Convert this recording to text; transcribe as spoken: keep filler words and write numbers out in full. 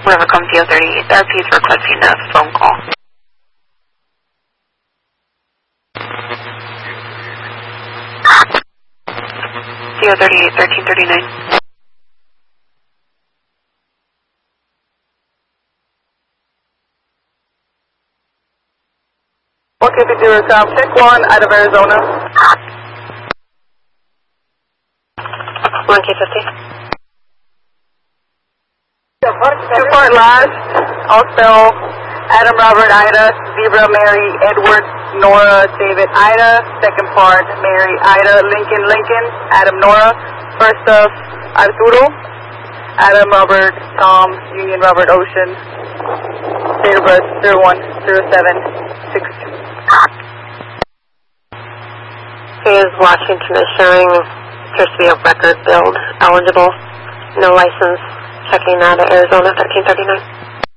Rivercom C O thirty-eight, R P is requesting a phone call. C O thirty-eight, thirteen thirty-nine. Okay, fifty Rivercom, check one out of Arizona. one K fifty. Two Fort Last, also Adam Robert Ida, Zebra Mary Edward Nora David Ida, second part Mary Ida Lincoln Lincoln, Adam Nora, first of Arturo, Adam Robert Tom Union Robert Ocean, date of birth zero one zero seven six two. Is Washington is showing appears to be a record build eligible, no license, checking out of Arizona thirteen thirty-nine.